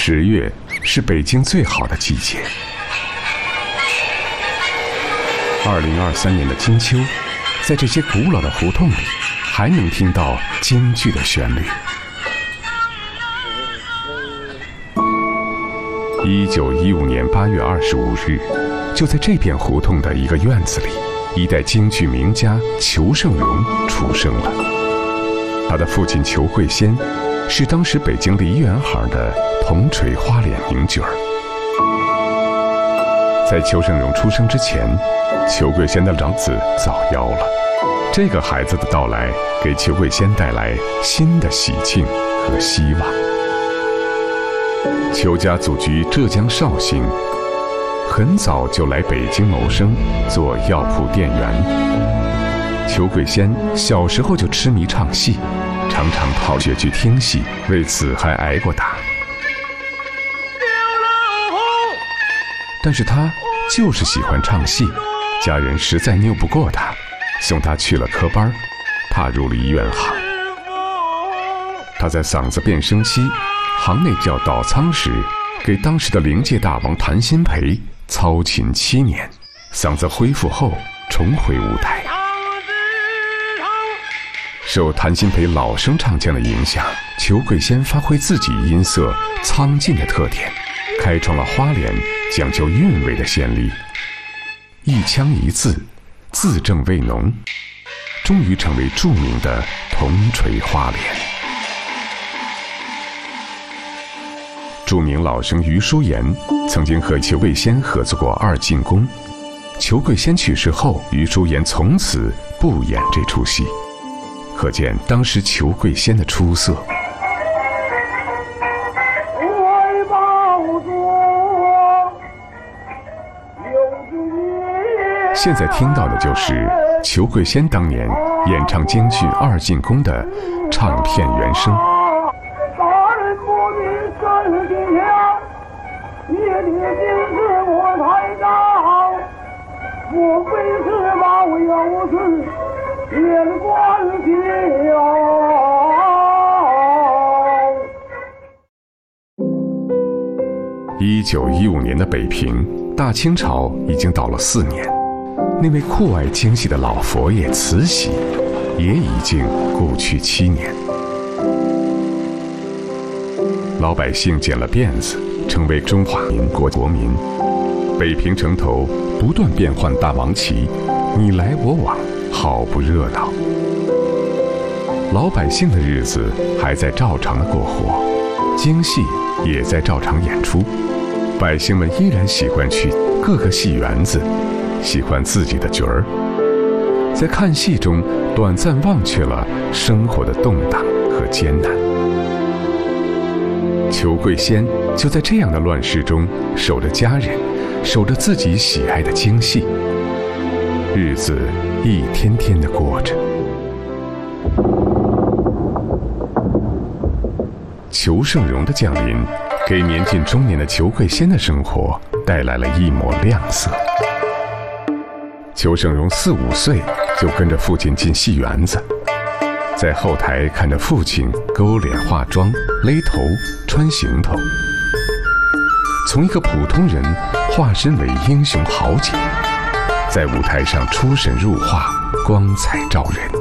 10月是北京最好的季节。2023年的金秋，在这些古老的胡同里，还能听到京剧的旋律。1915年8月25日，就在这片胡同的一个院子里，一代京剧名家裘盛戎出生了。他的父亲裘桂仙是当时北京梨园行的铜锤花脸名角儿。在裘盛戎出生之前，裘桂仙的长子早夭了。这个孩子的到来，给裘桂仙带来新的喜庆和希望。裘家祖居浙江绍兴，很早就来北京谋生，做药铺店员。裘桂仙小时候就痴迷唱戏，常常跑学去听戏，为此还挨过打。但是他就是喜欢唱戏，家人实在拗不过他，送他去了科班，踏入了医院行。他在嗓子变声期，行内叫倒仓时，给当时的灵界大王谭鑫培操琴7年，嗓子恢复后重回舞台。受谭鑫培老生唱腔的影响，裘桂仙发挥自己音色苍劲的特点，开创了花脸讲究韵味的先例。一腔一字，字正味浓，终于成为著名的铜锤花脸。著名老生余叔岩曾经和裘桂仙合作过二进宫，裘桂仙去世后，余叔岩从此不演这出戏，可见当时裘桂仙的出色。现在听到的就是裘桂仙当年演唱京剧二进宫的唱片原声。1915年的北平，大清朝已经倒了4年，那位酷爱京戏的老佛爷慈禧也已经故去7年。老百姓剪了辫子，成为中华民国国民。北平城头不断变换大王旗，你来我往，好不热闹。老百姓的日子还在照常的过活，京戏也在照常演出，百姓们依然喜欢去各个戏园子，喜欢自己的角儿，在看戏中短暂忘却了生活的动荡和艰难。裘桂仙就在这样的乱世中，守着家人，守着自己喜爱的京戏，日子一天天的过着。裘盛戎的降临，给年近中年的裘桂仙的生活带来了一抹亮色。裘盛戎4、5岁就跟着父亲进戏园子，在后台看着父亲勾脸化妆、勒头、穿行头，从一个普通人化身为英雄豪杰，在舞台上出神入化，光彩照人。